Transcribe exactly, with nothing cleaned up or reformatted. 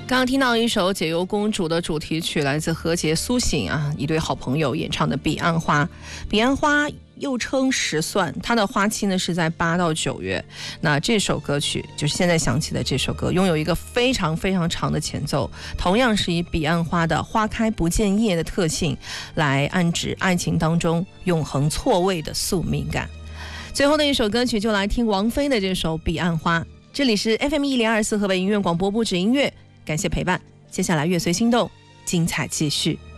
刚刚听到一首《解忧公主》的主题曲，来自何洁、苏醒啊一对好朋友演唱的《彼岸花》。彼岸花又称石蒜，它的花期呢是在八到九月。那这首歌曲就是现在响起的这首歌，拥有一个非常非常长的前奏，同样是以彼岸花的花开不见叶的特性来暗指爱情当中永恒错位的宿命感。最后的一首歌曲就来听王菲的这首《彼岸花》。这里是 F M 一零二四河北音乐广播不止音乐，感谢陪伴，接下来乐随心动，精彩继续。